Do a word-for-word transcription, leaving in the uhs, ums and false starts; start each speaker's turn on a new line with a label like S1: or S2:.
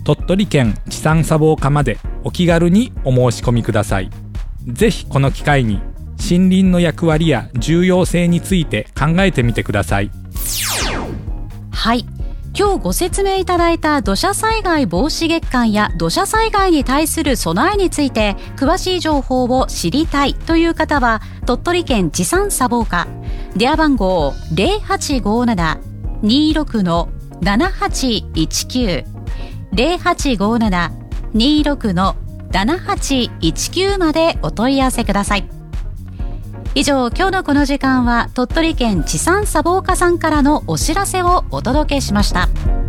S1: 鳥取県地産砂防課までお気軽にお申し込みください。ぜひこの機会に森林の役割や重要性について考えてみてください。
S2: はい、今日ご説明いただいた土砂災害防止月間や土砂災害に対する備えについて詳しい情報を知りたいという方は、鳥取県地産砂防課電話番号 ゼロはちごなな にーろく ななはちいちきゅう ゼロはちごなな にーろく ななはちいちきゅうまでお問い合わせください。以上、今日のこの時間は鳥取県地産砂防課さんからのお知らせをお届けしました。